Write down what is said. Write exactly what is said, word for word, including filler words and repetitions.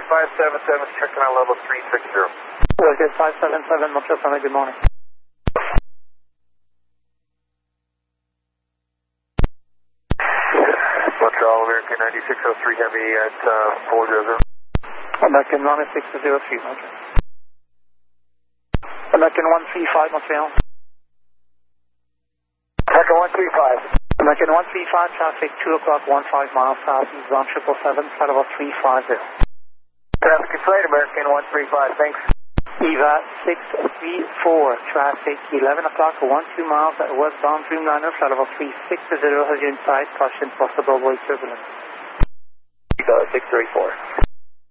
five seven seven, checking on level three six zero. Roger, five seven seven, Montreal Sunday, good morning. Montreal, American ninety-six oh three Heavy at uh, four zero zero. American ninety-six oh three, Montreal. American one three five, Montreal. American one three five. American one three five, traffic two o'clock, one five miles south, zone triple seven, flight level three five zero. Traffic is right, American one three five, thanks. Eva six three four, traffic eleven o'clock, one two miles at westbound Dreamliner, flight level three six zero, has you inside, caution possible wake turbulence. Eva six three four.